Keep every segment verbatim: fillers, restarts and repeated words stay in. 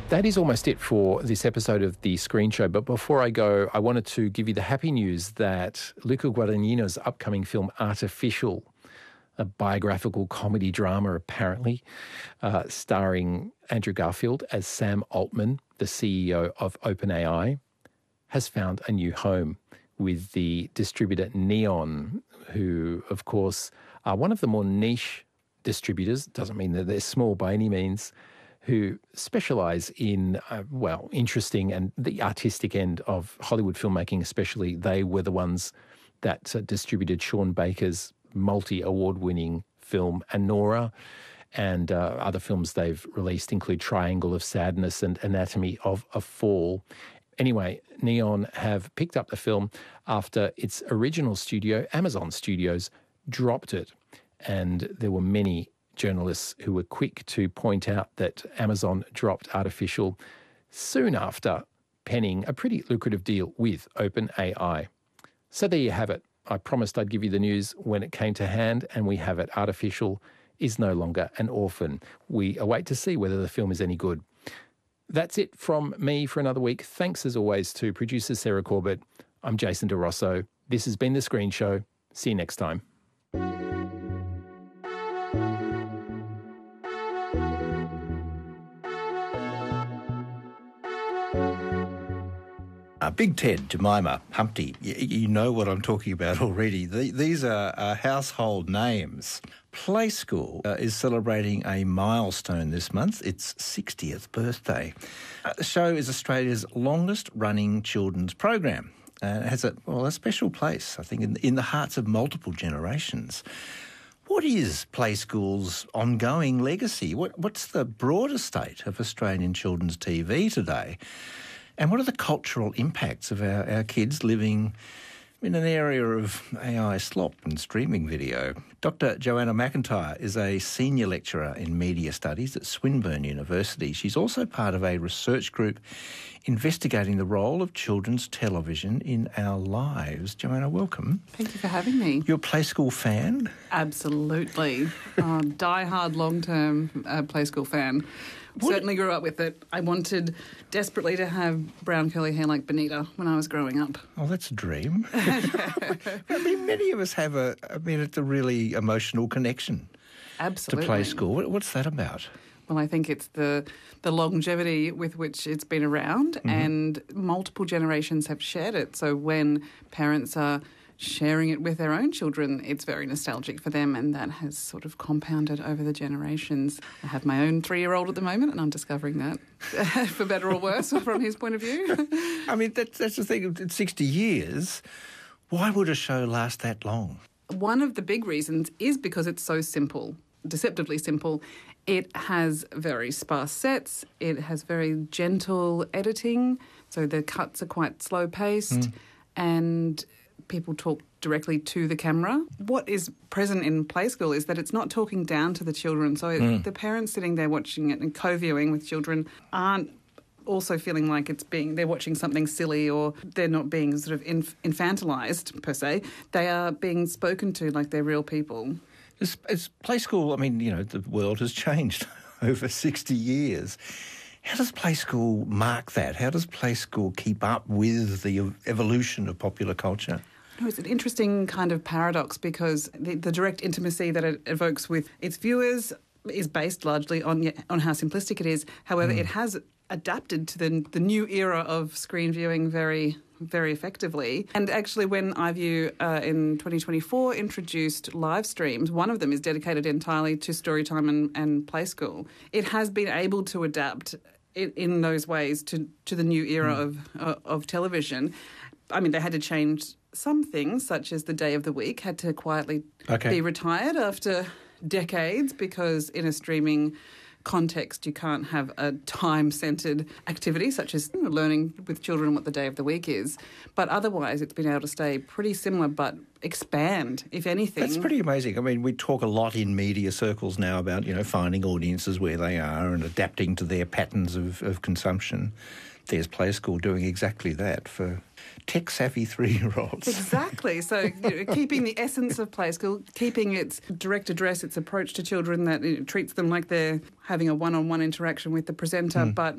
That is almost it for this episode of The Screen Show. But before I go, I wanted to give you the happy news that Luca Guadagnino's upcoming film Artificial, a biographical comedy drama apparently, uh, starring Andrew Garfield as Sam Altman, the C E O of OpenAI, has found a new home with the distributor Neon, who, of course, are one of the more niche distributors. Doesn't mean that they're small by any means, who specialise in, uh, well, interesting and the artistic end of Hollywood filmmaking especially. They were the ones that uh, distributed Sean Baker's multi-award-winning film Anora, and uh, other films they've released include Triangle of Sadness and Anatomy of a Fall. Anyway, Neon have picked up the film after its original studio, Amazon Studios, dropped it. And there were many journalists who were quick to point out that Amazon dropped Artificial soon after penning a pretty lucrative deal with OpenAI. So there you have it. I promised I'd give you the news when it came to hand, and we have it. Artificial is no longer an orphan. We await to see whether the film is any good. That's it from me for another week. Thanks as always to producer Sarah Corbett. I'm Jason DeRosso. This has been The Screen Show. See you next time. Uh, Big Ted, Jemima, Humpty, you, you know what I'm talking about already. The, these are uh, household names. Play School uh, is celebrating a milestone this month, its sixtieth birthday. Uh, the show is Australia's longest-running children's program. Uh, it has a, well, a special place, I think, in, in the hearts of multiple generations. What is Play School's ongoing legacy? What, what's the broader state of Australian children's T V today? And what are the cultural impacts of our, our kids living in an area of A I slop and streaming video? Doctor Joanna McIntyre is a senior lecturer in media studies at Swinburne University. She's also part of a research group investigating the role of children's television in our lives. Joanna, welcome. Thank you for having me. You're a Play School fan? Absolutely. uh, die-hard, long-term uh, Play School fan. What? Certainly grew up with it. I wanted desperately to have brown curly hair like Benita when I was growing up. Oh, that's a dream. I mean, many of us have a, I mean, it's a really emotional connection. Absolutely. To Play School. What's that about? Well, I think it's the the longevity with which it's been around, mm-hmm. and multiple generations have shared it. So when parents are sharing it with their own children, it's very nostalgic for them, and that has sort of compounded over the generations. I have my own three-year-old at the moment, and I'm discovering that, for better or worse, from his point of view. I mean, that's, that's the thing. In sixty years, why would a show last that long? One of the big reasons is because it's so simple, deceptively simple. It has very sparse sets. It has very gentle editing, so the cuts are quite slow-paced, mm. and people talk directly to the camera. What is present in Play School is that it's not talking down to the children. So mm. the parents sitting there watching it and co-viewing with children aren't also feeling like it's being they're watching something silly, or they're not being sort of inf- infantilized per se. They are being spoken to like they're real people. It's, it's Play School, I mean, you know, the world has changed over sixty years. How does Play School mark that? How does Play School keep up with the evolution of popular culture? No, it's an interesting kind of paradox, because the, the direct intimacy that it evokes with its viewers is based largely on on how simplistic it is. However, mm. it has adapted to the the new era of screen viewing very, very effectively. And actually, when iView uh, in twenty twenty-four introduced live streams, one of them is dedicated entirely to Storytime and, and Play School. It has been able to adapt it, in those ways to, to the new era mm. of uh, of television. I mean, they had to change some things, such as the day of the week had to quietly okay. be retired after decades, because in a streaming context you can't have a time-centred activity such as you know, learning with children what the day of the week is. But otherwise it's been able to stay pretty similar but expand, if anything. That's pretty amazing. I mean, we talk a lot in media circles now about, you know, finding audiences where they are and adapting to their patterns of, of consumption. There's Play School doing exactly that for tech-savvy three-year-olds. Exactly. So you know, keeping the essence of Play School, keeping its direct address, its approach to children that you know, treats them like they're having a one-on-one interaction with the presenter, mm. but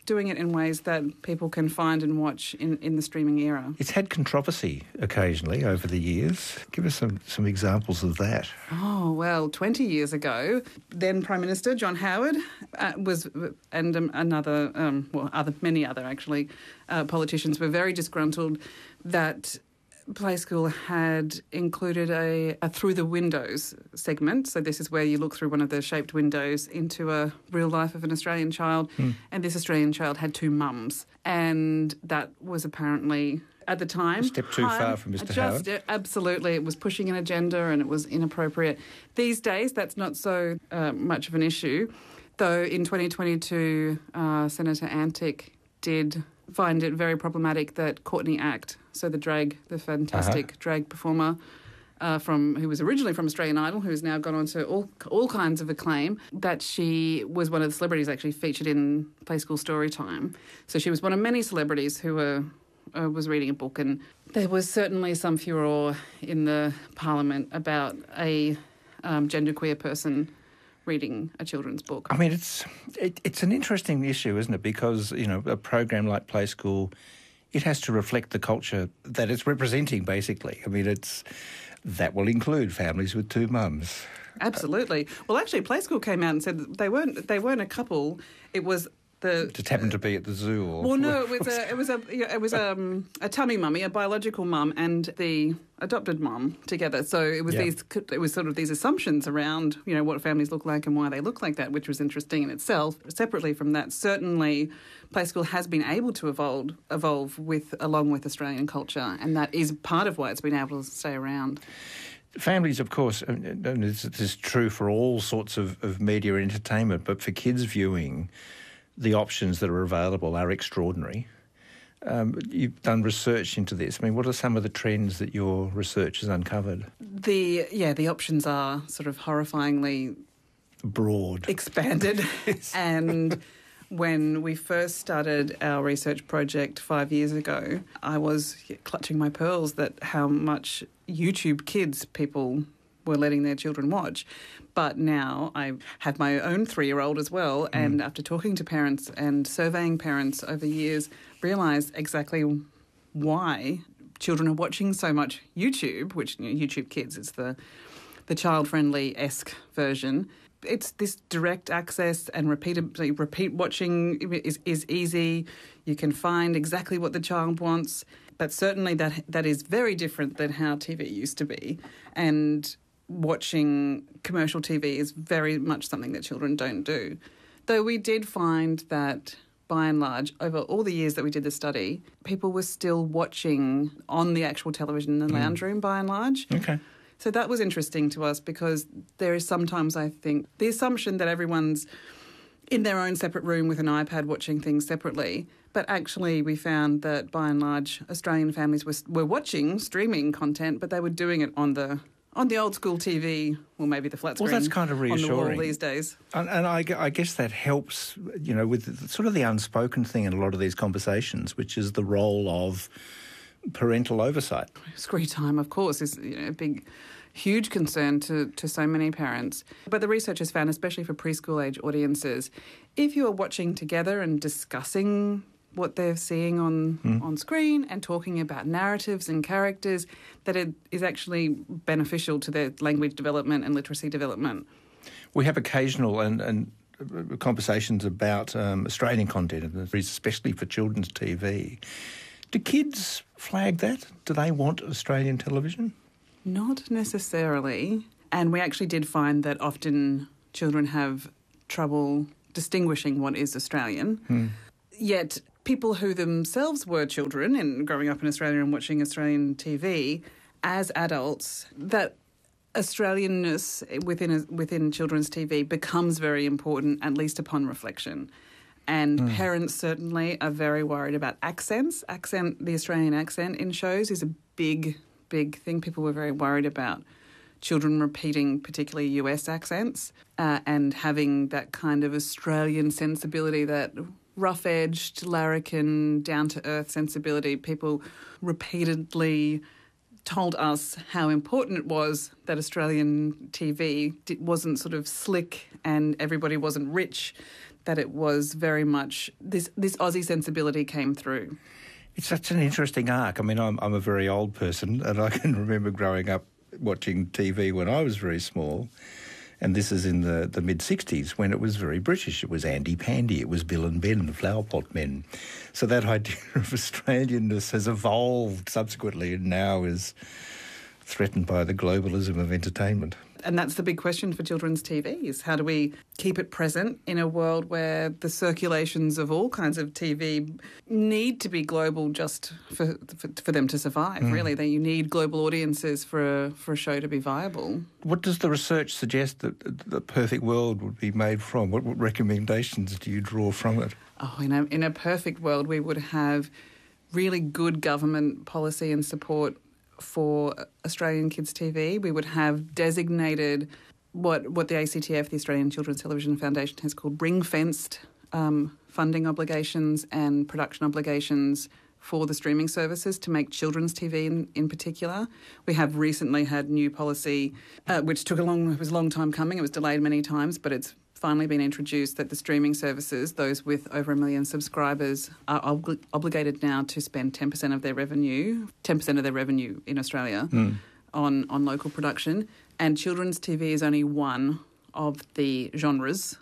doing it in ways that people can find and watch in, in the streaming era. It's had controversy occasionally over the years. Give us some, some examples of that. Oh, well, twenty years ago, then Prime Minister John Howard uh, was, and um, another, um, well, other many other actually, uh, politicians were very disgruntled that Play School had included a, a through the windows segment. So this is where you look through one of the shaped windows into a real life of an Australian child. Mm. And this Australian child had two mums. And that was apparently, at the time... A step too far from Mister Just, Howard. Absolutely. It was pushing an agenda and it was inappropriate. These days, that's not so uh, much of an issue. Though in twenty twenty-two, uh, Senator Antic did find it very problematic that Courtney Act, so the drag, the fantastic uh-huh. drag performer uh, from who was originally from Australian Idol, who's now gone on to all all kinds of acclaim, that she was one of the celebrities actually featured in Play School Storytime. So she was one of many celebrities who were uh, was reading a book, and there was certainly some furore in the Parliament about a um, genderqueer person reading a children's book. I mean, it's it, it's an interesting issue, isn't it? Because, you know, a program like Play School, it has to reflect the culture that it's representing, basically. I mean, it's that will include families with two mums. Absolutely. Well, actually, Play School came out and said that they weren't they weren't a couple. It was the just happened to be at the zoo. Or well, no, it was a it was a it was um, a tummy mummy, a biological mum, and the adopted mum together. So it was yeah. these it was sort of these assumptions around, you know, what families look like and why they look like that, which was interesting in itself. Separately from that, certainly Play School has been able to evolve evolve with along with Australian culture, and that is part of why it's been able to stay around. Families, of course, and this is true for all sorts of, of media and entertainment, but for kids viewing, the options that are available are extraordinary. Um, you've done research into this. I mean, what are some of the trends that your research has uncovered? The yeah, the options are sort of horrifyingly broad, expanded, and when we first started our research project five years ago, I was clutching my pearls that how much YouTube Kids people were letting their children watch. But now I have my own three-year-old as well, mm. and after talking to parents and surveying parents over years, realised exactly why children are watching so much YouTube, which you know, YouTube Kids is the the child-friendly-esque version. It's this direct access and repeated repeat watching is is easy. You can find exactly what the child wants, but certainly that that is very different than how T V used to be. And watching commercial T V is very much something that children don't do. Though we did find that, by and large, over all the years that we did the study, people were still watching on the actual television in the mm. lounge room, by and large. Okay. So that was interesting to us because there is sometimes, I think, the assumption that everyone's in their own separate room with an iPad watching things separately. But actually we found that, by and large, Australian families were, were watching streaming content, but they were doing it on the on the old school T V, or maybe the flat screen. Well, that's kind of reassuring on the wall these days. And, and I, I guess that helps, you know, with sort of the unspoken thing in a lot of these conversations, which is the role of parental oversight. Screen time, of course, is you know, a big, huge concern to, to so many parents. But the research has found, especially for preschool age audiences, if you are watching together and discussing what they're seeing on, mm. on screen and talking about narratives and characters, that it is actually beneficial to their language development and literacy development. We have occasional and, and conversations about um, Australian content, especially for children's T V. Do kids flag that? Do they want Australian television? Not necessarily. And we actually did find that often children have trouble distinguishing what is Australian. Hmm. Yet people who themselves were children and growing up in Australia and watching Australian T V, as adults, that Australianness within a, within children's T V becomes very important, at least upon reflection. And mm. parents certainly are very worried about accents. Accent, the Australian accent in shows is a big, big thing. People were very worried about children repeating particularly U S accents uh, and having that kind of Australian sensibility, that rough-edged, larrikin, down-to-earth sensibility. People repeatedly told us how important it was that Australian T V wasn't sort of slick and everybody wasn't rich, that it was very much this this Aussie sensibility came through. It's such an interesting arc. I mean, I'm, I'm a very old person, and I can remember growing up watching T V when I was very small, and this is in the, the mid-sixties when it was very British. It was Andy Pandy, it was Bill and Ben, the Flower Pot Men. So that idea of Australianness has evolved subsequently and now is threatened by the globalism of entertainment. And that's the big question for children's T V, is how do we keep it present in a world where the circulations of all kinds of T V need to be global just for for, for them to survive, mm. really. That you need global audiences for a, for a show to be viable. What does the research suggest that the perfect world would be made from? What, what recommendations do you draw from it? Oh, in a, in a perfect world, we would have really good government policy and support for Australian Kids T V. We would have designated what what the A C T F, the Australian Children's Television Foundation, has called ring-fenced um, funding obligations and production obligations for the streaming services to make children's T V in, in particular. We have recently had new policy, uh, which took a long, it was a long time coming. It was delayed many times, but it's finally been introduced that the streaming services, those with over a million subscribers, are ob- obligated now to spend ten percent of their revenue, ten percent of their revenue in Australia mm. on, on local production. And children's T V is only one of the genres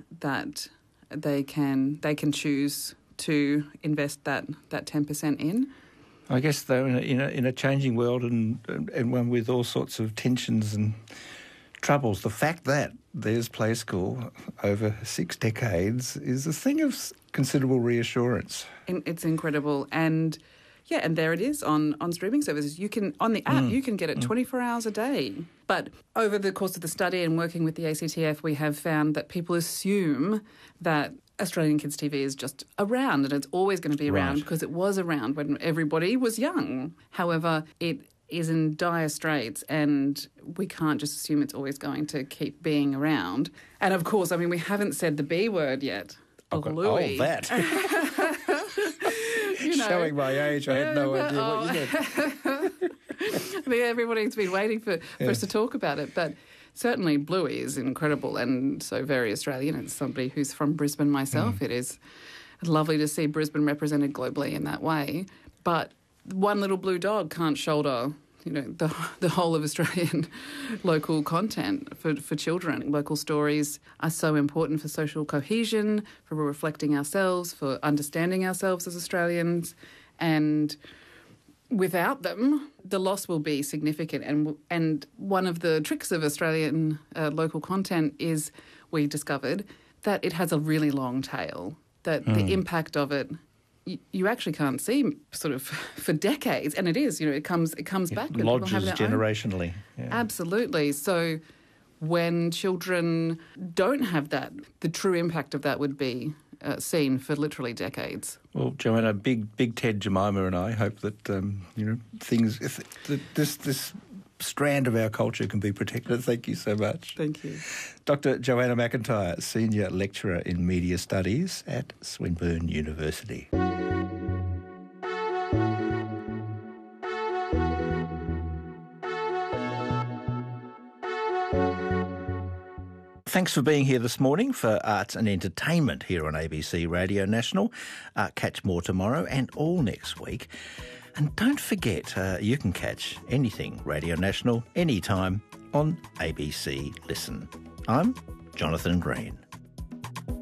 that they can they can choose to invest that that ten percent in. I guess, though, in a, in a, in a changing world and, and one with all sorts of tensions and troubles, the fact that there's Play School over six decades is a thing of considerable reassurance. It's incredible. And, yeah, and there it is on, on streaming services. You can, on the app, mm. you can get it twenty-four hours a day. But over the course of the study and working with the A C T F, we have found that people assume that Australian Kids T V is just around and it's always going to be around right. because it was around when everybody was young. However, it is in dire straits and we can't just assume it's always going to keep being around. And, of course, I mean, we haven't said the B word yet. Oh, Louis. Oh, that. you know, Showing my age, I had no uh, idea oh. what you meant. I mean, everybody's been waiting for, for yeah. us to talk about it, but certainly Bluey is incredible and so very Australian. As somebody who's from Brisbane myself, mm. it is lovely to see Brisbane represented globally in that way. But One Little Blue Dog can't shoulder, you know, the the whole of Australian local content for, for children. Local stories are so important for social cohesion, for reflecting ourselves, for understanding ourselves as Australians, and without them, the loss will be significant. And and one of the tricks of Australian uh, local content is, we discovered, that it has a really long tail, that mm. the impact of it you actually can't see sort of for decades, and it is, you know, it comes it comes back. It lodges generationally. Yeah. Absolutely. So when children don't have that, the true impact of that would be uh, seen for literally decades. Well, Joanna, big big Ted, Jemima and I hope that, um, you know, things, if, that this this strand of our culture can be protected. Thank you so much. Thank you. Doctor Joanna McIntyre, Senior Lecturer in Media Studies at Swinburne University. Thanks for being here this morning for Arts and Entertainment here on A B C Radio National. Uh, catch more tomorrow and all next week. And don't forget, uh, you can catch anything Radio National anytime on A B C Listen. I'm Jonathan Green.